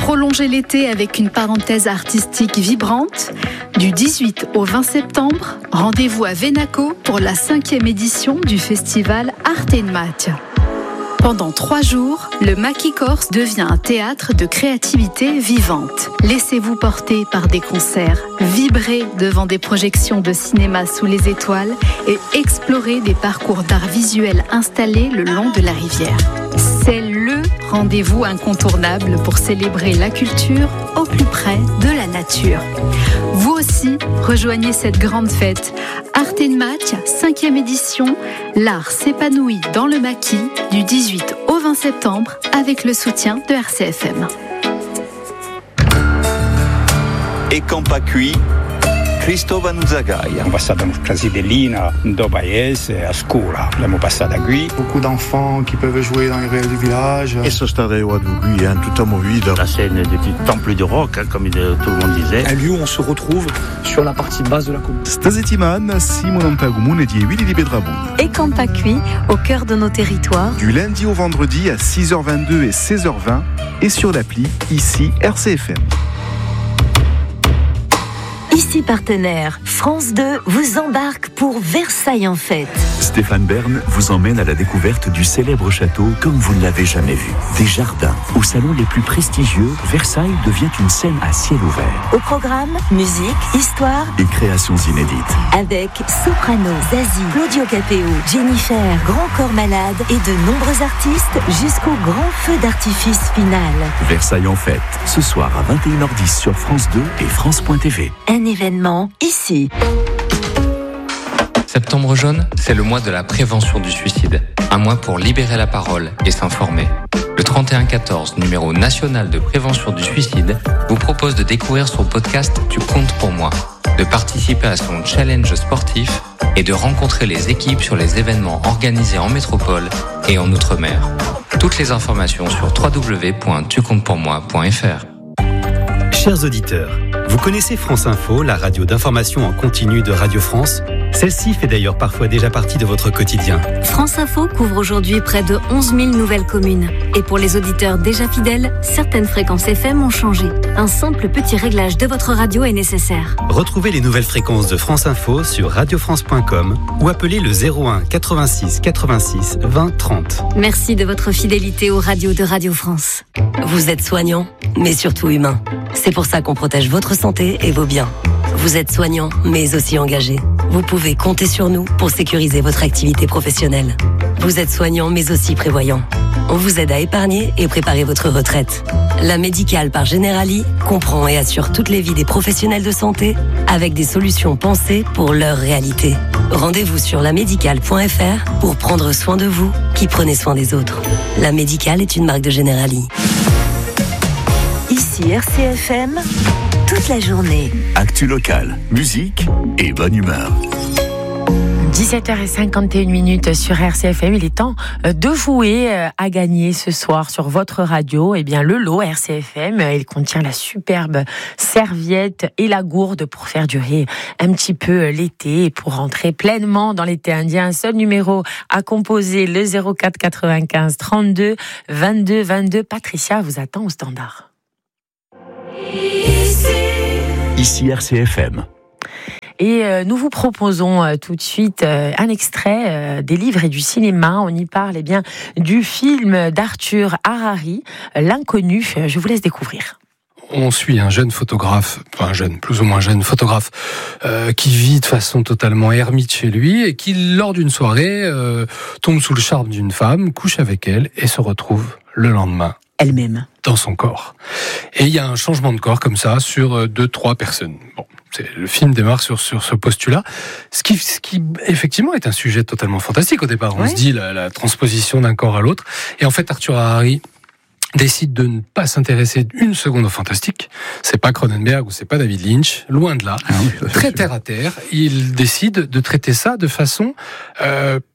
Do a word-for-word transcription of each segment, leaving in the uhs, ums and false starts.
Prolongez l'été avec une parenthèse artistique vibrante. Du dix-huit au vingt septembre, rendez-vous à Venaco pour la cinquième édition du festival Arte in Macchia. Pendant trois jours, le Maquis Corse devient un théâtre de créativité vivante. Laissez-vous porter par des concerts, vibrez devant des projections de cinéma sous les étoiles et explorez des parcours d'art visuel installés le long de la rivière. C'est le rendez-vous incontournable pour célébrer la culture au plus près de la nature. Vous aussi, rejoignez cette grande fête. Arte in Macchia, cinquième édition, l'art s'épanouit dans le Maquis du dix-huit au vingt septembre avec le soutien de R C F M. E Campacui, Cristóvão Zagaia. On passata quasi dell'ina, do paese, a scuola. L'abbiamo passata qui. Beaucoup d'enfants qui peuvent jouer dans les ruelles du village. Et ce stade est hein, tout amovible. La scène du temple du rock, hein, comme tout le monde disait. Un lieu où on se retrouve sur la partie basse de la commune. Stazetiman, Simonanta Comune et Willy di Pedrabon. Et Campacui, au cœur de nos territoires. Du lundi au vendredi à six heures vingt-deux et seize heures vingt et sur l'appli ici R C F M. Ici partenaire, France deux vous embarque pour Versailles en fête. Stéphane Bern vous emmène à la découverte du célèbre château comme vous ne l'avez jamais vu. Des jardins, aux salons les plus prestigieux, Versailles devient une scène à ciel ouvert. Au programme, musique, histoire et créations inédites. Avec Soprano, Zazie, Claudio Capéo, Jennifer, Grand Corps Malade et de nombreux artistes jusqu'au grand feu d'artifice final. Versailles en fête, ce soir à vingt et une heures dix sur France deux et France point T V. Un événement ici. Septembre jaune, c'est le mois de la prévention du suicide. Un mois pour libérer la parole et s'informer. Le trente et un quatorze, numéro national de prévention du suicide, vous propose de découvrir son podcast Tu comptes pour moi, de participer à son challenge sportif et de rencontrer les équipes sur les événements organisés en métropole et en Outre-mer. Toutes les informations sur w w w point tu comptes pour moi point f r. Chers auditeurs, vous connaissez France Info, la radio d'information en continu de Radio France ? Celle-ci fait d'ailleurs parfois déjà partie de votre quotidien. France Info couvre aujourd'hui près de onze mille nouvelles communes. Et pour les auditeurs déjà fidèles, certaines fréquences F M ont changé. Un simple petit réglage de votre radio est nécessaire. Retrouvez les nouvelles fréquences de France Info sur radio france point com ou appelez le zéro un quatre-vingt-six quatre-vingt-six vingt trente. Merci de votre fidélité aux radios de Radio France. Vous êtes soignant, mais surtout humain. C'est pour ça qu'on protège votre santé et vos biens. Vous êtes soignant, mais aussi engagé. Vous pouvez compter sur nous pour sécuriser votre activité professionnelle. Vous êtes soignant, mais aussi prévoyant. On vous aide à épargner et préparer votre retraite. La Médicale par Generali comprend et assure toutes les vies des professionnels de santé avec des solutions pensées pour leur réalité. Rendez-vous sur la médicale point f r pour prendre soin de vous qui prenez soin des autres. La Médicale est une marque de Generali. Ici R C F M, toute la journée. Actu locale, musique et bonne humeur. dix-sept heures cinquante et une minutes sur R C F M, il est temps de jouer à gagner ce soir sur votre radio. Eh bien, le lot R C F M, il contient la superbe serviette et la gourde pour faire durer un petit peu l'été et pour rentrer pleinement dans l'été indien. Un seul numéro à composer, le zéro quatre quatre-vingt-quinze trente-deux vingt-deux vingt-deux. Patricia vous attend au standard. Ici R C F M. Et euh, nous vous proposons euh, tout de suite euh, un extrait euh, des livres et du cinéma. On y parle eh bien du film d'Arthur Harari, L'Inconnu. Je vous laisse découvrir. On suit un jeune photographe, enfin un jeune, plus ou moins jeune photographe, euh, qui vit de façon totalement ermite chez lui et qui, lors d'une soirée, euh, tombe sous le charme d'une femme, couche avec elle et se retrouve le lendemain elle-même dans son corps. Et il y a un changement de corps comme ça sur deux, trois personnes. Bon, c'est, le film démarre sur, sur ce postulat, ce qui, ce qui effectivement est un sujet totalement fantastique au départ. On ouais. se dit la, la transposition d'un corps à l'autre. Et en fait, Arthur Harari décide de ne pas s'intéresser une seconde au fantastique. C'est pas Cronenberg ou c'est pas David Lynch, loin de là. Ah oui, très terre à terre. Il décide de traiter ça de façon euh,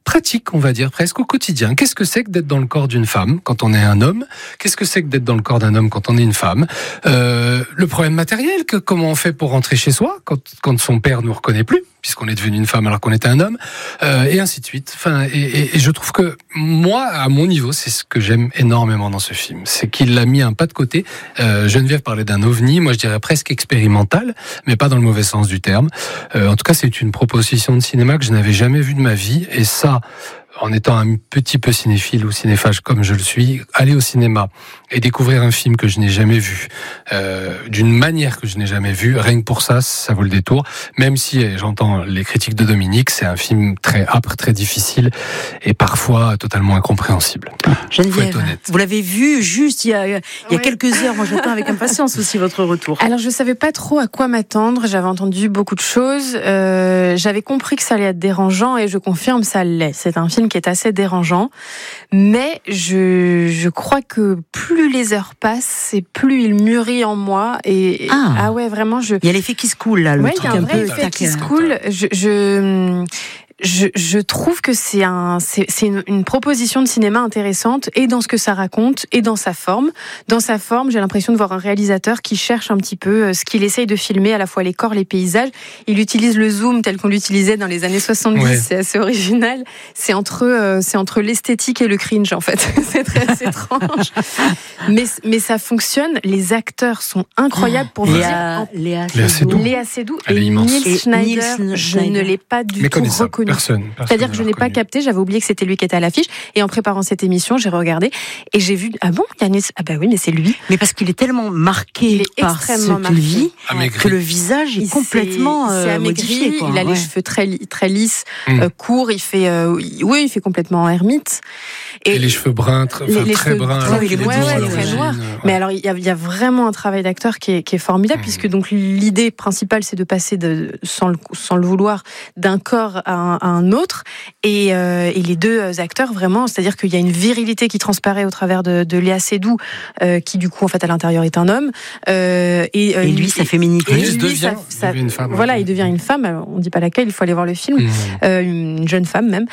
pratique, on va dire, presque au quotidien. Qu'est-ce que c'est que d'être dans le corps d'une femme quand on est un homme ? Qu'est-ce que c'est que d'être dans le corps d'un homme quand on est une femme ? euh, Le problème matériel, que, comment on fait pour rentrer chez soi quand, quand son père nous reconnaît plus, puisqu'on est devenu une femme alors qu'on était un homme, euh, et ainsi de suite. Enfin, et, et, et je trouve que moi, à mon niveau, c'est ce que j'aime énormément dans ce film. C'est qu'il l'a mis un pas de côté. Euh, Geneviève parlait d'un ovni, moi je dirais presque expérimental, mais pas dans le mauvais sens du terme. Euh, en tout cas, c'est une proposition de cinéma que je n'avais jamais vue de ma vie, et ça, en étant un petit peu cinéphile ou cinéphage comme je le suis, aller au cinéma et découvrir un film que je n'ai jamais vu, euh, d'une manière que je n'ai jamais vue, rien que pour ça, ça vaut le détour. Même si, et j'entends les critiques de Dominique, c'est un film très âpre, très difficile et parfois totalement incompréhensible. Geneviève, vous l'avez vu juste il y a, il y a ouais. quelques heures. Moi, j'attends avec impatience aussi votre retour. Alors, je savais pas trop à quoi m'attendre. J'avais entendu beaucoup de choses. Euh, j'avais compris que ça allait être dérangeant et je confirme, ça l'est. C'est un film qui est assez dérangeant, mais je, je crois que plus les heures passent et plus il mûrit en moi et ah, ah ouais vraiment je il y a l'effet qui se coule là, le ouais, truc il y a un, un vrai peu effet qui se coule. Je, je Je, je trouve que c'est un, c'est, c'est une, une proposition de cinéma intéressante et dans ce que ça raconte et dans sa forme. Dans sa forme, j'ai l'impression de voir un réalisateur qui cherche un petit peu ce qu'il essaye de filmer, à la fois les corps, les paysages. Il utilise le zoom tel qu'on l'utilisait dans les années soixante-dix. Ouais. C'est assez original. C'est entre, euh, c'est entre l'esthétique et le cringe en fait. C'est très assez étrange. Mais, mais ça fonctionne. Les acteurs sont incroyables pour vous Léa, dire. Léa, Léa Seydoux. Léa Seydoux et Nils Schneider. Nils je ne l'ai pas du tout reconnu. Personne, personne C'est-à-dire que je n'ai pas capté, j'avais oublié que c'était lui qui était à l'affiche. Et en préparant cette émission, j'ai regardé et j'ai vu, ah bon, Yanis, ah bah oui, mais c'est lui. Mais parce qu'il est tellement marqué il est par ce qu'il vit que le visage est il complètement s'est, il euh, modifié. Quoi. Il a ouais. les cheveux très, très lisses, mmh. euh, courts, il fait, euh, oui, il fait complètement ermite. Et, et les cheveux bruns, très, les, les très cheveux, bruns. Ouais, il est ouais, ouais, très noir. Ouais. Mais alors, il y, a, il y a vraiment un travail d'acteur qui est, qui est formidable, mmh. puisque donc l'idée principale, c'est de passer de, sans le, sans le vouloir, d'un corps à un, à un autre. Et, euh, et les deux acteurs, vraiment, c'est-à-dire qu'il y a une virilité qui transparaît au travers de, de Léa Seydoux, euh, qui du coup, en fait, à l'intérieur est un homme. Euh, et, euh, et lui, sa féminité. Et lui, devient, ça, ça, devient une femme. Voilà, ouais. il devient une femme. Alors, on ne dit pas laquelle, il faut aller voir le film. Mmh. Euh, une jeune femme même.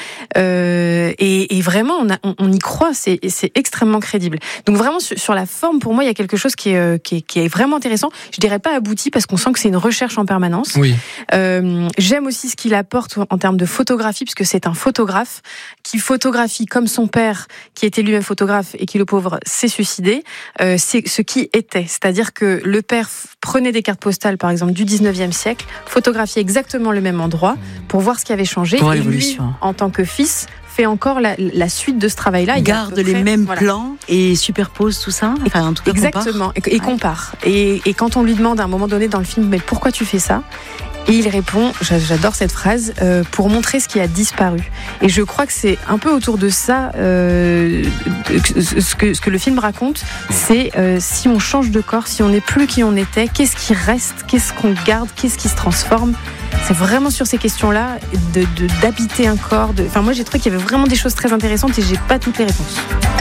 Euh, et, et vraiment, on, a, on, on y croit, c'est, c'est extrêmement crédible. Donc vraiment, sur, sur la forme, pour moi, il y a quelque chose qui est, qui est, qui est vraiment intéressant. Je dirais pas abouti, parce qu'on sent que c'est une recherche en permanence. Oui. Euh, j'aime aussi ce qu'il apporte en termes de photographie, puisque c'est un photographe qui photographie comme son père, qui était lui-même photographe et qui, le pauvre, s'est suicidé, euh, c'est ce qui était. C'est-à-dire que le père prenait des cartes postales, par exemple, du dix-neuvième siècle, photographiait exactement le même endroit pour voir ce qui avait changé. Pour et l'évolution. Lui, en tant que fils, fait encore la, la suite de ce travail-là. Il garde les près, mêmes voilà. plans et superpose tout ça. Enfin, en tout cas, exactement. Compare. Et, et compare. Et, et quand on lui demande à un moment donné dans le film, mais pourquoi tu fais ça ? Et il répond, j'adore cette phrase, euh, pour montrer ce qui a disparu. Et je crois que c'est un peu autour de ça, euh, ce, que, ce que le film raconte, c'est euh, si on change de corps, si on n'est plus qui on était, qu'est-ce qui reste, qu'est-ce qu'on garde, qu'est-ce qui se transforme. C'est vraiment sur ces questions-là, de, de, d'habiter un corps. De... Enfin, moi, j'ai trouvé qu'il y avait vraiment des choses très intéressantes et j'ai pas toutes les réponses.